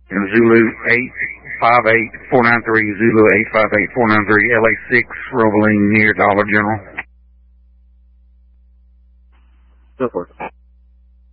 Zulu 858493, Zulu 858493, LA6, Rovaline near Dollar General. Go for it.